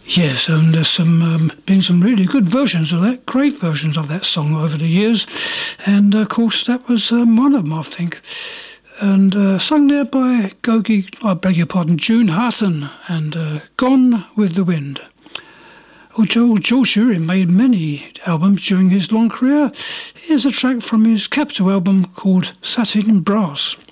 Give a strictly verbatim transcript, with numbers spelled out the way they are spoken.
Yes, and there's some um, been some really good versions of that, great versions of that song over the years, and of course that was um, one of them, I think. And uh, sung there by Gogi, I beg your pardon, June Hassan, and uh, Gone with the Wind. Oh, Joel, Joel Sheeran made many albums during his long career. Here's a track from his Capitol album called Satin Brass.